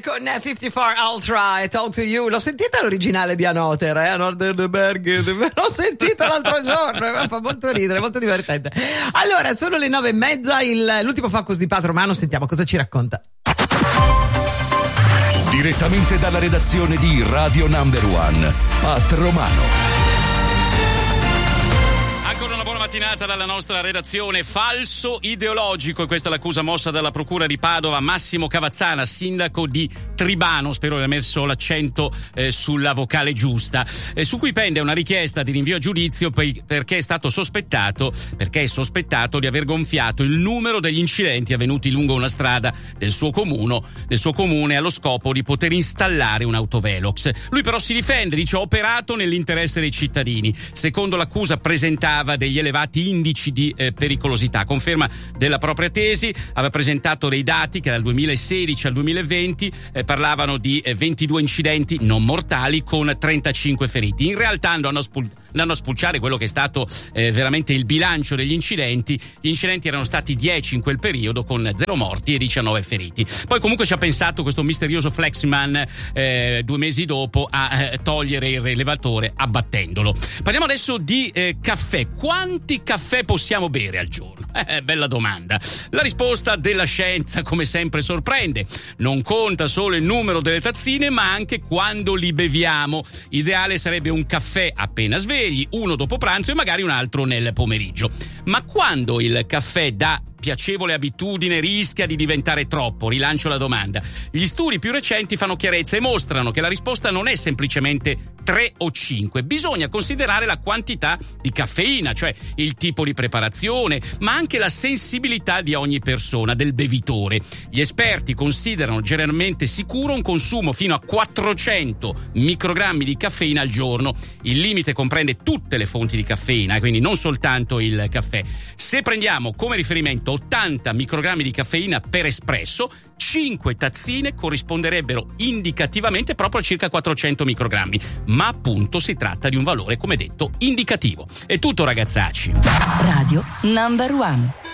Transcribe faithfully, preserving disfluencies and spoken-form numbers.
con cinquantaquattro Ultra e Talk to You. L'ho sentita l'originale di Anoter, eh? Nordberg, l'ho sentita l'altro giorno, fa molto ridere, molto divertente. Allora, sono le nove e mezza, il, l'ultimo focus di Pat Romano, sentiamo cosa ci racconta. Direttamente dalla redazione di Radio Number One, Pat Romano. Ancora una buona mattinata dalla nostra redazione. Falso ideologico, e questa è l'accusa mossa dalla procura di Padova. Massimo Cavazzana, sindaco di Tribano, spero di aver messo l'accento eh, sulla vocale giusta, eh, su cui pende una richiesta di rinvio a giudizio per, perché è stato sospettato perché è sospettato di aver gonfiato il numero degli incidenti avvenuti lungo una strada del suo comune, del suo comune allo scopo di poter installare un autovelox. Lui però si difende, dice: ho operato nell'interesse dei cittadini. Secondo l'accusa presentava degli elevati indici di eh, pericolosità. Conferma della propria tesi, aveva presentato dei dati che dal duemilasedici al duemilaventi eh, parlavano di eh, ventidue incidenti non mortali con trentacinque feriti. In realtà, andando a, spul- andando a spulciare quello che è stato eh, veramente il bilancio degli incidenti, gli incidenti erano stati dieci in quel periodo con zero morti e diciannove feriti. Poi comunque ci ha pensato questo misterioso Flexman eh, due mesi dopo a eh, togliere il rilevatore abbattendolo. Parliamo adesso di eh, caffè. Quanti caffè possiamo bere al giorno? Eh, bella domanda. La risposta della scienza, come sempre, sorprende. Non conta solo il numero delle tazzine, ma anche quando li beviamo. Ideale sarebbe un caffè appena svegli, uno dopo pranzo e magari un altro nel pomeriggio. Ma quando il caffè da piacevole abitudine rischia di diventare troppo? Rilancio la domanda. Gli studi più recenti fanno chiarezza e mostrano che la risposta non è semplicemente tre o cinque. Bisogna considerare la quantità di caffeina, cioè il tipo di preparazione, ma anche la sensibilità di ogni persona, del bevitore. Gli esperti considerano generalmente sicuro un consumo fino a quattrocento microgrammi di caffeina al giorno. Il limite comprende tutte le fonti di caffeina, quindi non soltanto il caffè. Se prendiamo come riferimento ottanta microgrammi di caffeina per espresso, cinque tazzine corrisponderebbero indicativamente proprio a circa quattrocento microgrammi, ma appunto si tratta di un valore, come detto, indicativo. È tutto, ragazzacci. Radio Number One.